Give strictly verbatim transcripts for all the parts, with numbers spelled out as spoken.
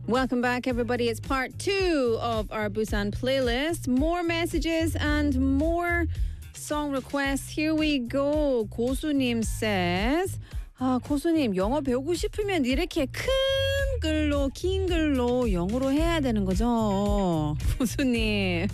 Welcome back, everybody. It's part two of our Busan playlist. More messages and more song requests. Here we go. 고수님 says, 아, 고수님, 영어 배우고 싶으면 이렇게 큰 글로, 긴 글로 영어로 해야 되는 거죠? 고수님.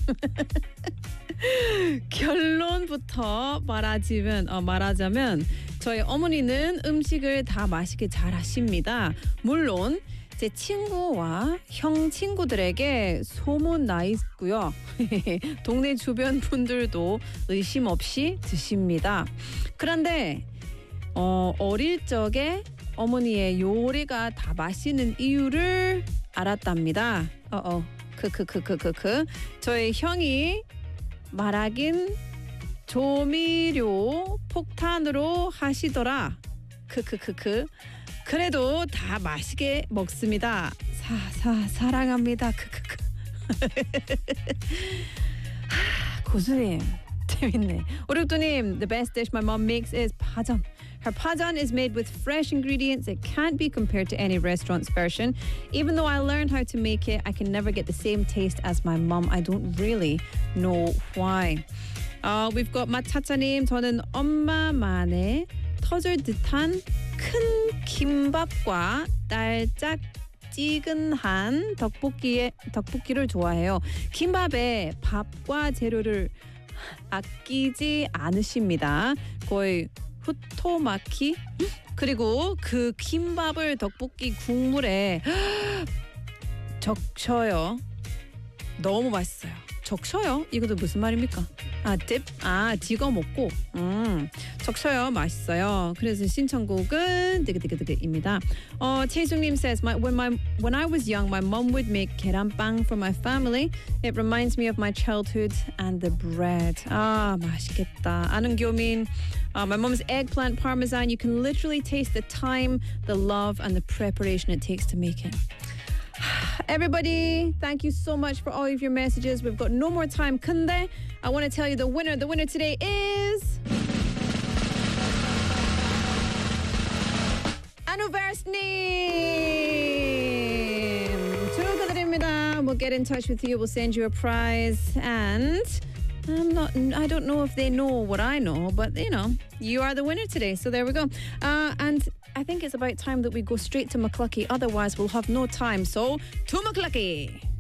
결론부터 말하자면, 어, 말하자면 저희 어머니는 음식을 다 맛있게 잘 하십니다. 물론 제 친구와 형 친구들에게 소문 나 있고요. 동네 주변 분들도 의심 없이 드십니다. 그런데 어, 어릴 적에 어머니의 요리가 다 맛있는 이유를 알았답니다. 어어, 크크크크크크. 저희 형이 말하긴 조미료 폭탄으로 하시더라. 크크크크. 그래도 다 맛있게 먹습니다. 사, 사, 사랑합니다. 크크크. 고수님, 재밌네. 오륙도님, the best dish my mom makes is 파전. Her pajan is made with fresh ingredients. It can't be compared to any restaurant's version. Even though I learned how to make it, I can never get the same taste as my mom. I don't really know why. Uh, we've got 마차차님, 저는 엄마만의 터질 듯한 큰 김밥과 달짝 찌근한 떡볶이에, 떡볶이를 좋아해요. 김밥에 밥과 재료를 아끼지 않으십니다. 거의 후토마키? 그리고 그 김밥을 떡볶이 국물에 적셔요. 너무 맛있어요. 적셔요? 이것도 무슨 말입니까? 아, 딥? 아, 찍어 먹고. 음, 적셔요. 맛있어요. 그래서 신청곡은 뜨그뜨그뜨그입니다. 어, 최숙님 says, my, when, my, when I was young, my mom would make 계란빵 for my family. It reminds me of my childhood and the bread. 아, 맛있겠다. 안은교민, uh, my mom's eggplant parmesan. You can literally taste the time, the love, and the preparation it takes to make it. Everybody, thank you so much for all of your messages. We've got no more time. 근데 I want to tell you the winner. The winner today is Anuvers님. 축하드립니다. We'll get in touch with you. We'll send you a prize. And I'm not, I don't know if they know what I know, but you know, you are the winner today. So there we go. Uh, and I think it's about time that we go straight to McClucky. Otherwise, we'll have no time. So, to McClucky.